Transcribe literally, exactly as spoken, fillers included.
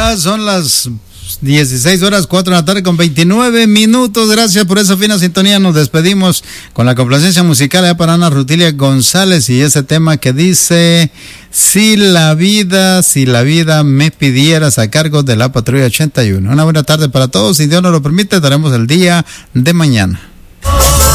Ya son las dieciséis horas, cuatro de la tarde con veintinueve minutos. Gracias por esa fina sintonía. Nos despedimos con la complacencia musical ya para Ana Rutilia González y ese tema que dice: si la vida, si la vida me pidieras, a cargo de la Patrulla ochenta y uno. Una buena tarde para todos. Si Dios nos lo permite, daremos el día de mañana.